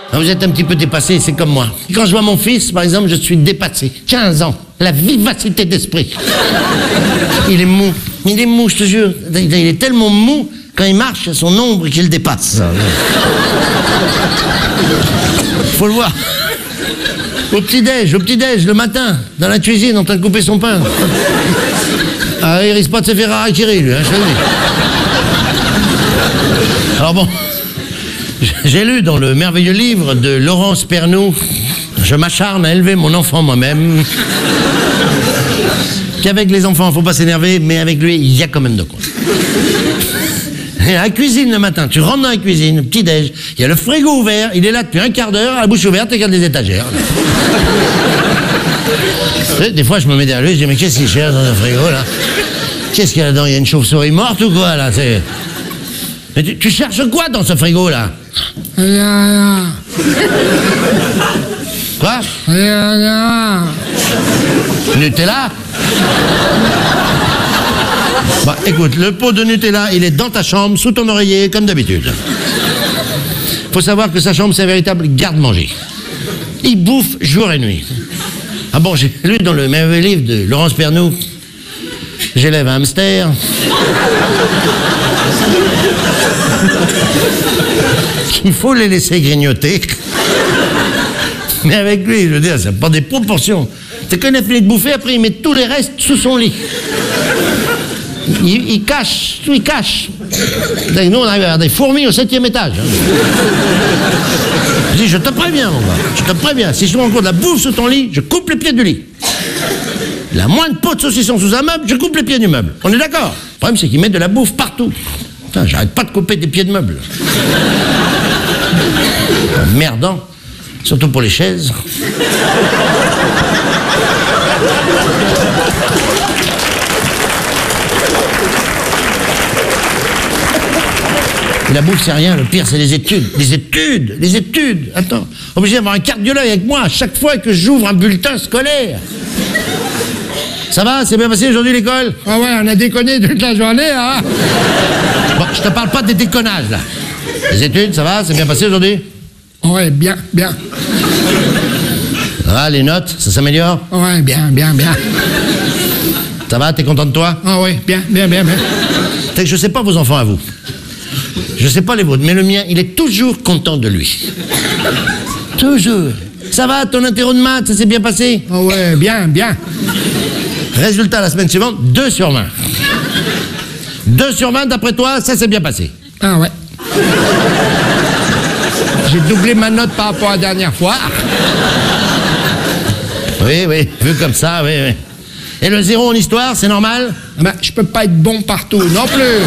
Vous êtes un petit peu dépassé, c'est comme moi. Quand je vois mon fils, par exemple, je suis dépassé. 15 ans, la vivacité d'esprit. Il est mou, je te jure. Il est tellement mou, quand il marche, il y a son ombre qui le dépasse. Faut le voir. Au petit-déj, le matin, dans la cuisine, en train de couper son pain. Ah, il risque pas de se faire harakiri, lui, hein, je te le dis. Alors bon, j'ai lu dans le merveilleux livre de Laurence Pernou, je m'acharne à élever mon enfant moi-même, qu'avec les enfants, faut pas s'énerver, mais avec lui, il y a quand même de quoi. Et à la cuisine le matin, tu rentres dans la cuisine, petit-déj, il y a le frigo ouvert, il est là depuis un quart d'heure, à la bouche ouverte, il regarde les étagères. Des fois, je me mets derrière lui, je dis, mais qu'est-ce qu'il cherche dans le frigo, là? Qu'est-ce qu'il y a là-dedans? Il y a une chauve-souris morte ou quoi, là? Mais tu cherches quoi dans ce frigo, là? Rien. Quoi? Rien. Nutella? Bah, écoute, le pot de Nutella, il est dans ta chambre, sous ton oreiller, comme d'habitude. Faut savoir que sa chambre, c'est un véritable garde-manger. Il bouffe jour et nuit. Ah bon, j'ai lu dans le merveilleux livre de Laurence Pernou, j'élève un hamster. Il faut les laisser grignoter. Mais avec lui, je veux dire, ça prend des proportions. C'est quand il a fini de bouffer, après il met tous les restes sous son lit. Il cache, tout il cache. Nous, on arrive à avoir des fourmis au 7e étage. Je dis, je te préviens, mon gars, je te préviens. Si je trouve encore de la bouffe sous ton lit, je coupe les pieds du lit. La moindre pot de saucisson sous un meuble, je coupe les pieds du meuble. On est d'accord? Le problème, c'est qu'ils mettent de la bouffe partout. Putain, j'arrête pas de couper des pieds de meuble. Merdant. Surtout pour les chaises. Et la bouffe, c'est rien. Le pire, c'est les études. Les études. Attends. Obligé d'avoir un cardiologue avec moi à chaque fois que j'ouvre un bulletin scolaire. Ça va? C'est bien passé aujourd'hui l'école? Ah ouais, on a déconné toute la journée, hein? Bon, je te parle pas des déconnages, là. Les études, ça va? C'est bien passé aujourd'hui? Ouais, bien. Ça va, les notes, ça s'améliore? Ouais, bien. Ça va, t'es content de toi? Ah ouais, bien. C'est que je sais pas vos enfants à vous. Je sais pas les vôtres, mais le mien, il est toujours content de lui. Toujours. Ça va, ton interro de maths, ça s'est bien passé? Ah ouais, bien. Résultat, la semaine suivante, 2 sur 20. 2 sur 20, d'après toi, ça s'est bien passé? Ah ouais. J'ai doublé ma note par rapport à la dernière fois. Oui, vu comme ça, oui. Et le 0 en histoire, c'est normal? Ben, je peux pas être bon partout, non plus.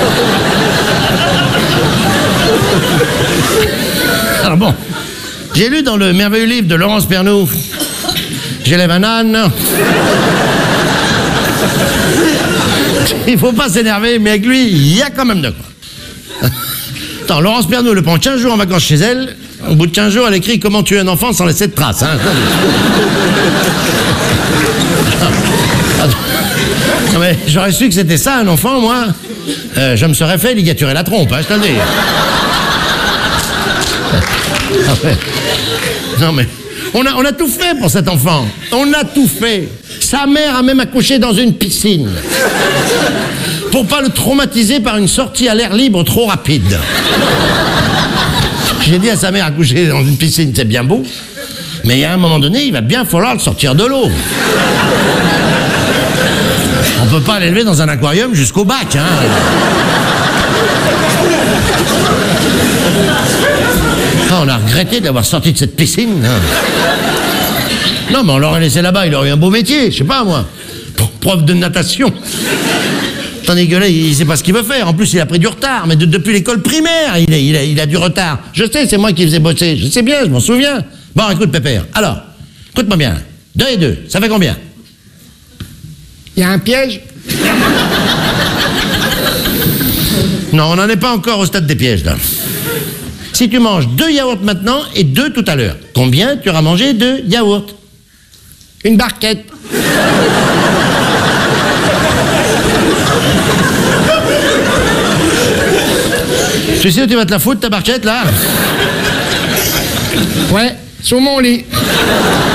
Alors bon, j'ai lu dans le merveilleux livre de Laurence Pernou, j'élève un âne. Il faut pas s'énerver, mais avec lui, il y a quand même de quoi. Attends, Laurence Pernou le prend 15 jours en vacances chez elle. Au bout de 15 jours, elle écrit comment tuer un enfant sans laisser de traces. Hein. Non mais j'aurais su que c'était ça un enfant, moi. Je me serais fait ligaturer la trompe, hein, je te le dis. Ah ouais. Non mais on a tout fait pour cet enfant. On a tout fait. Sa mère a même accouché dans une piscine. Pour pas le traumatiser par une sortie à l'air libre trop rapide. J'ai dit à sa mère, accoucher dans une piscine, c'est bien beau, mais il y a un moment donné, il va bien falloir le sortir de l'eau. On peut pas l'élever dans un aquarium jusqu'au bac, hein. Ah, on a regretté d'avoir sorti de cette piscine. Hein. Non, mais on l'aurait laissé là-bas, il aurait eu un beau métier, je sais pas moi. Prof de natation. Tandis que là, il sait pas ce qu'il veut faire. En plus, il a pris du retard. Mais depuis l'école primaire, il a du retard. Je sais, c'est moi qui le faisais bosser. Je sais bien, je m'en souviens. Bon, écoute, Pépère. Alors, écoute-moi bien. 2 et 2, ça fait combien? Il y a un piège? Non, on n'en est pas encore au stade des pièges, là. Si tu manges 2 yaourts maintenant et 2 tout à l'heure, combien tu auras mangé de yaourts? Une barquette. Tu sais où tu vas te la foutre, ta barquette, là? Ouais, sur mon lit.